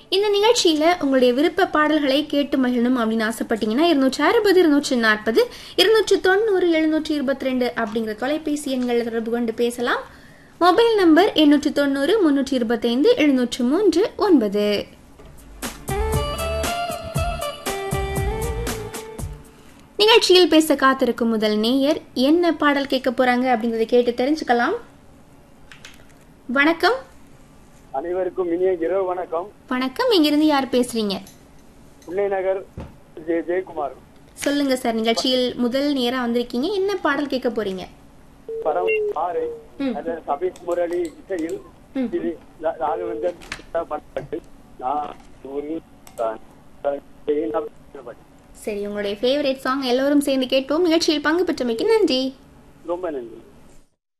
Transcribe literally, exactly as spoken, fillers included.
இந்த நிகழ்ச்சியில உங்களுடைய விருப்ப பாடல்களை கேட்டு மகிழணும் அப்படின்னு ஆசைப்பட்டீங்கன்னா இருநூற்றி அறுபது இருநூற்றி நாற்பது இருநூற்றி தொண்ணூறு எழுநூற்றி இருபத்தி ரெண்டு அப்படிங்கிற தொலைபேசி எண்களை தொடர்பு கொண்டு பேசலாம். மொபைல் நம்பர் எண்ணூற்றி தொண்ணூறு முன்னூற்றி இருபத்தி ஐந்து எழுநூற்று மூன்று ஒன்பது. நிகழ்ச்சியில் பேச காத்திருக்கும் முதல் நேயர் என்ன பாடல் கேட்க போறாங்க அப்படிங்கறத கேட்டு தெரிஞ்சுக்கலாம். வணக்கம். அனைவருக்கும் இனிய இரவு வணக்கம். வணக்கம். இங்கிருந்து யார் பேசுறீங்க? நகர் ஜெய ஜெயக்குமார். சொல்லுங்க சார், நிகழ்ச்சியில் முதல் நேரா வந்திருக்கீங்க, என்ன பாடல் கேட்க போறீங்க? பரம் ஆறு சபீஷ் முரளி இசையில் ராகவேந்தர் பண்ணப்பட்டு சரி, உங்களுடைய ஃபேவரட் சாங் எல்லோரும் சேர்ந்து கேட்போம். நிகழ்ச்சியில் பங்கு பெற்றமைக்கு நன்றி. ரொம்ப நன்றி.